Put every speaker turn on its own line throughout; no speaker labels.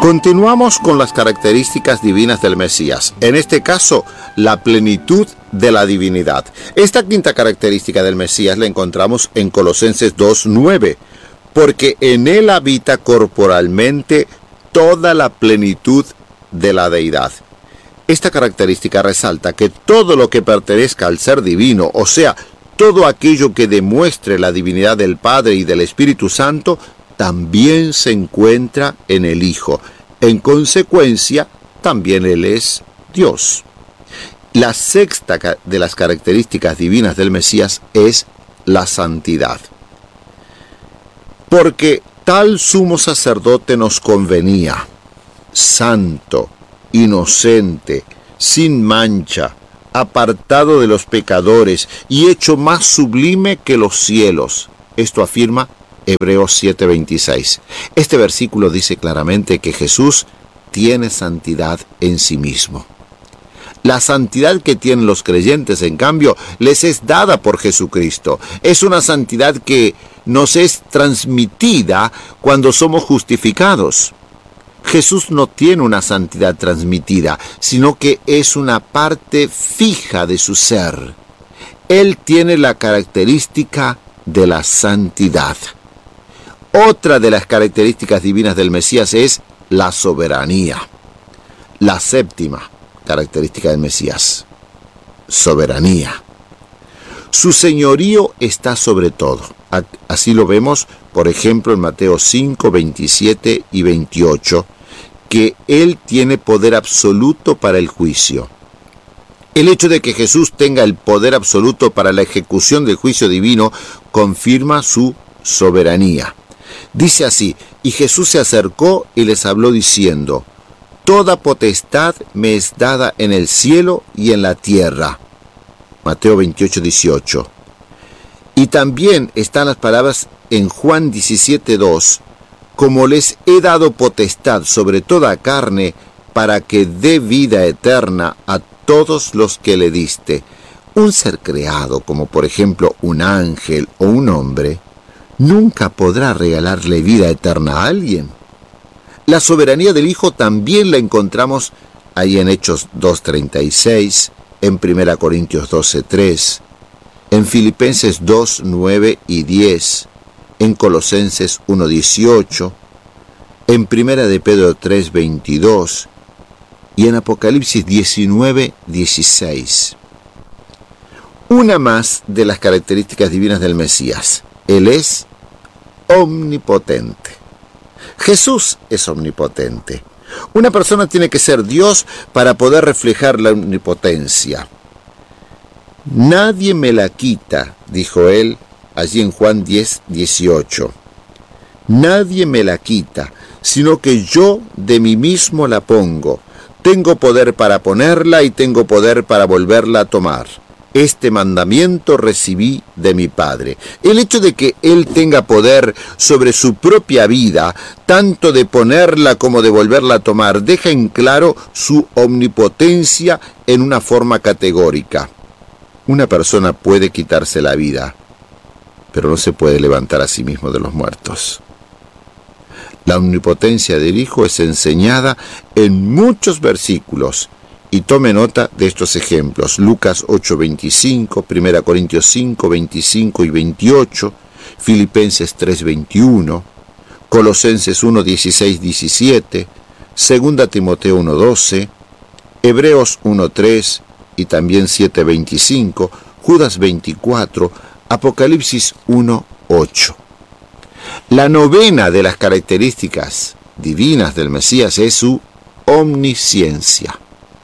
Continuamos con las características divinas del Mesías, en este caso, la plenitud de la divinidad. Esta quinta característica del Mesías la encontramos en Colosenses 2:9, porque en él habita corporalmente toda la plenitud de la deidad. Esta característica resalta que todo lo que pertenezca al ser divino, o sea, todo aquello que demuestre la divinidad del Padre y del Espíritu Santo, también se encuentra en el Hijo. En consecuencia, también Él es Dios. La sexta de las características divinas del Mesías es la santidad. Porque tal sumo sacerdote nos convenía, santo, inocente, sin mancha, apartado de los pecadores y hecho más sublime que los cielos. Esto afirma Hebreos 7:26. Este versículo dice claramente que Jesús tiene santidad en sí mismo. La santidad que tienen los creyentes, en cambio, les es dada por Jesucristo. Es una santidad que nos es transmitida cuando somos justificados. Jesús no tiene una santidad transmitida, sino que es una parte fija de su ser. Él tiene la característica de la santidad. Otra de las características divinas del Mesías es la soberanía. La séptima característica del Mesías, soberanía. Su señorío está sobre todo. Así lo vemos, por ejemplo, en Mateo 5, 27 y 28, que Él tiene poder absoluto para el juicio. El hecho de que Jesús tenga el poder absoluto para la ejecución del juicio divino confirma su soberanía. Dice así: y Jesús se acercó y les habló diciendo: toda potestad me es dada en el cielo y en la tierra. Mateo 28, 18. Y también están las palabras en Juan 17, 2. Como les he dado potestad sobre toda carne, para que dé vida eterna a todos los que le diste. Un ser creado, como por ejemplo un ángel o un hombre, nunca podrá regalarle vida eterna a alguien. La soberanía del Hijo también la encontramos ahí en Hechos 2:36, en 1 Corintios 12:3, en Filipenses 2:9 y 10, en Colosenses 1:18, en 1 de Pedro 3:22 y en Apocalipsis 19:16. Una más de las características divinas del Mesías: Él es omnipotente. Jesús es omnipotente. Una persona tiene que ser Dios para poder reflejar la omnipotencia. Nadie me la quita, dijo Él allí en Juan 10:18. Nadie me la quita, sino que yo de mí mismo la pongo. Tengo poder para ponerla y tengo poder para volverla a tomar. Este mandamiento recibí de mi Padre. El hecho de que Él tenga poder sobre su propia vida, tanto de ponerla como de volverla a tomar, deja en claro su omnipotencia en una forma categórica. Una persona puede quitarse la vida, pero no se puede levantar a sí mismo de los muertos. La omnipotencia del Hijo es enseñada en muchos versículos. Y tome nota de estos ejemplos: Lucas 8:25, 1 Corintios 5:25 y 28, Filipenses 3:21, Colosenses 1:16-17, 2 Timoteo 1:12, Hebreos 1:3 y también 7:25, Judas 24, Apocalipsis 1:8. La novena de las características divinas del Mesías es su omnisciencia.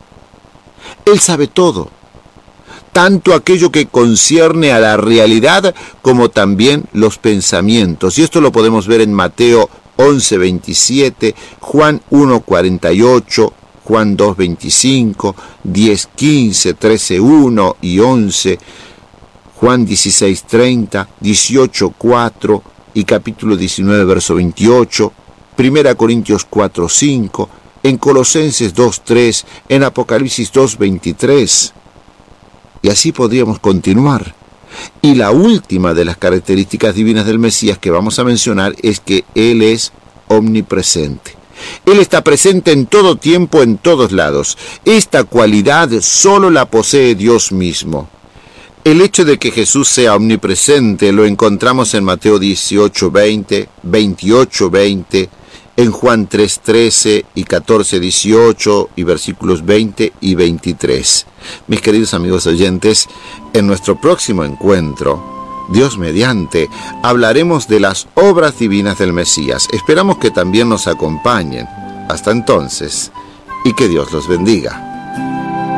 Él sabe todo, tanto aquello que concierne a la realidad como también los pensamientos. Y esto lo podemos ver en Mateo 11:27, Juan 1:48, Juan 2:25, 10:15, 13:1 y 11, Juan 16:30, 18:4 y capítulo 19, verso 28, 1 Corintios 4:5, en Colosenses 2:3, en Apocalipsis 2:23. Y así podríamos continuar. Y la última de las características divinas del Mesías que vamos a mencionar es que Él es omnipresente. Él está presente en todo tiempo, en todos lados. Esta cualidad solo la posee Dios mismo. El hecho de que Jesús sea omnipresente lo encontramos en Mateo 18:20, 28:20, en Juan 3:13 y 14:18 y versículos 20 y 23. Mis queridos amigos oyentes, en nuestro próximo encuentro, Dios mediante, hablaremos de las obras divinas del Mesías. Esperamos que también nos acompañen. Hasta entonces, y que Dios los bendiga.